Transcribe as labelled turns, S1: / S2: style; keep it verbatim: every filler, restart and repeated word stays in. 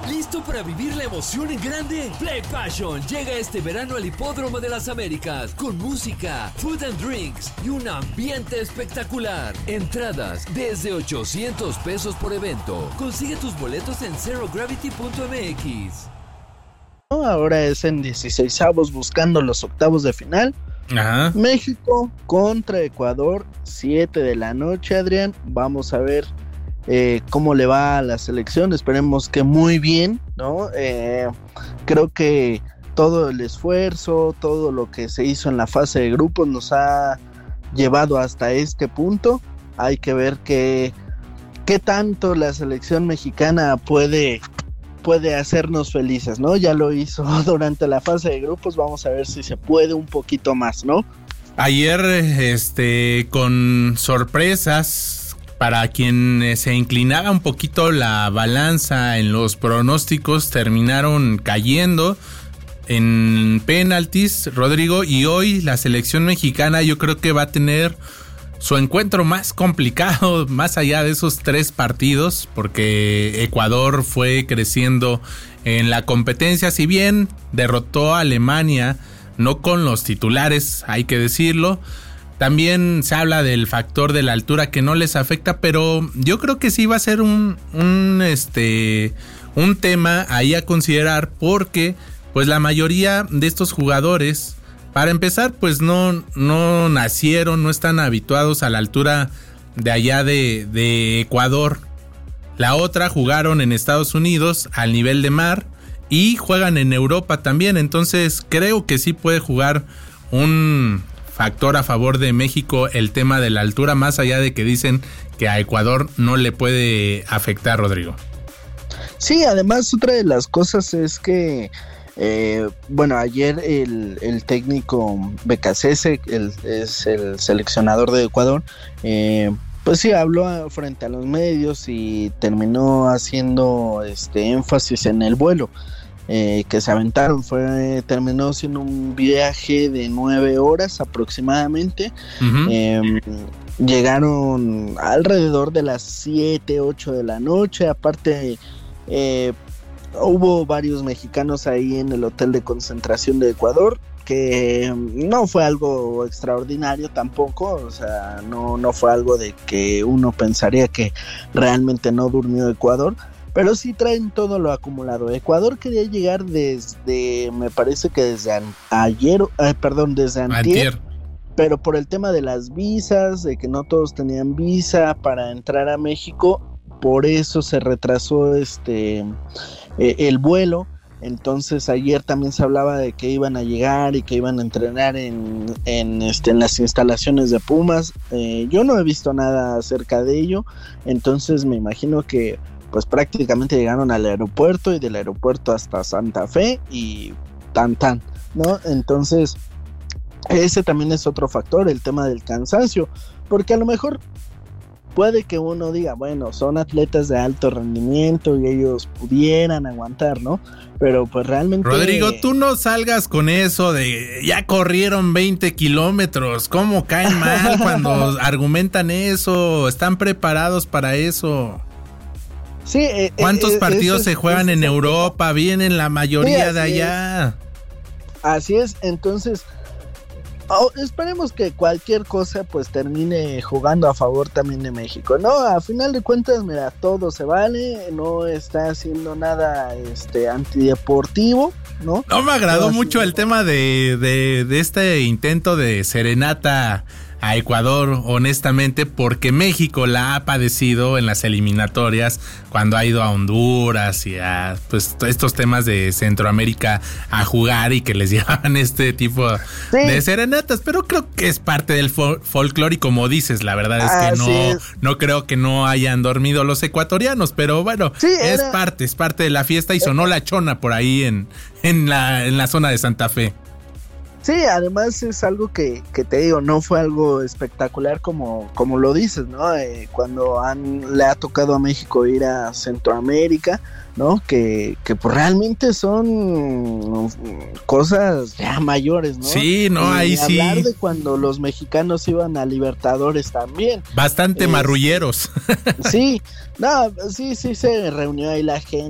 S1: ¿Listo para vivir la emoción en grande? Play Passion llega este verano al Hipódromo de las Américas con música, food and drinks y un ambiente espectacular. Entradas desde ochocientos pesos por evento. Consigue tus boletos en zero gravity punto m x.
S2: Ahora es en dieciseisavos buscando los octavos de final.
S3: Ajá.
S2: México contra Ecuador, siete de la noche, Adrián. Vamos a ver eh, cómo le va a la selección. Esperemos que muy bien, ¿no? Eh, creo que todo el esfuerzo, todo lo que se hizo en la fase de grupos nos ha llevado hasta este punto. Hay que ver qué, qué tanto la selección mexicana puede... puede hacernos felices, ¿no? Ya lo hizo durante la fase de grupos, vamos a ver si se puede un poquito más, ¿no?
S3: Ayer, este, con sorpresas, para quien se inclinaba un poquito la balanza en los pronósticos, terminaron cayendo en penaltis, Rodrigo, y hoy la selección mexicana yo creo que va a tener su encuentro más complicado, más allá de esos tres partidos, porque Ecuador fue creciendo en la competencia, si bien derrotó a Alemania, no con los titulares, hay que decirlo. También se habla del factor de la altura que no les afecta, pero yo creo que sí va a ser un, un, este, un tema ahí a considerar, porque pues la mayoría de estos jugadores, para empezar, pues no, no nacieron, no están habituados a la altura de allá de, de Ecuador. La otra, jugaron en Estados Unidos al nivel de mar y juegan en Europa también. Entonces creo que sí puede jugar un factor a favor de México el tema de la altura, más allá de que dicen que a Ecuador no le puede afectar, Rodrigo.
S2: Sí, además otra de las cosas es que Eh, bueno, ayer el, el técnico Becasese, el, es el seleccionador de Ecuador, eh, pues sí habló frente a los medios y terminó haciendo este énfasis en el vuelo eh, que se aventaron. Fue terminó siendo un viaje de nueve horas aproximadamente. Uh-huh. Eh, llegaron alrededor de las siete, ocho de la noche. Aparte, eh, hubo varios mexicanos ahí en el hotel de concentración de Ecuador, que no fue algo extraordinario tampoco, o sea, no, no fue algo de que uno pensaría que realmente no durmió Ecuador, pero sí traen todo lo acumulado. Ecuador quería llegar desde, me parece que desde an- ayer, eh, perdón, desde antier, antier, pero por el tema de las visas, de que no todos tenían visa para entrar a México, por eso se retrasó este eh, el vuelo. Entonces ayer también se hablaba de que iban a llegar y que iban a entrenar en, en, este, en las instalaciones de Pumas. Eh, yo no he visto nada acerca de ello, entonces me imagino que pues prácticamente llegaron al aeropuerto y del aeropuerto hasta Santa Fe y tan tan, ¿no? Entonces ese también es otro factor, el tema del cansancio, porque a lo mejor puede que uno diga, bueno, son atletas de alto rendimiento y ellos pudieran aguantar, ¿no? Pero pues realmente...
S3: Rodrigo, tú no salgas con eso de ya corrieron veinte kilómetros. ¿Cómo caen mal cuando argumentan eso? ¿Están preparados para eso?
S2: Sí. Eh,
S3: ¿Cuántos
S2: eh,
S3: partidos
S2: es,
S3: se juegan
S2: es,
S3: en
S2: es,
S3: Europa? Vienen la mayoría
S2: sí,
S3: de allá.
S2: Es. Así es, entonces... Oh, esperemos que cualquier cosa pues termine jugando a favor también de México, ¿no? A final de cuentas, mira, todo se vale, no está haciendo nada este antideportivo, ¿no?
S3: No me agradó no, mucho el tema de, de, de este intento de serenata a Ecuador, honestamente, porque México la ha padecido en las eliminatorias cuando ha ido a Honduras y a pues estos temas de Centroamérica a jugar y que les llevaban este tipo sí. de serenatas, pero creo que es parte del fol- folclore y como dices, la verdad es que no, es. no creo que no hayan dormido los ecuatorianos, pero bueno, sí, es era... parte, es parte de la fiesta y sonó la chona por ahí en, en la, en la zona de Santa Fe.
S2: Sí, además es algo que, que te digo, no fue algo espectacular como, como lo dices, ¿no? Eh, cuando han, le ha tocado a México ir a Centroamérica, ¿no? Que, que pues realmente son cosas ya mayores, ¿no?
S3: Sí, no, y ahí
S2: hablar
S3: sí.
S2: Hablar de cuando los mexicanos iban a Libertadores también.
S3: Bastante eh, marrulleros.
S2: Sí, no, sí, sí se reunió ahí la gente.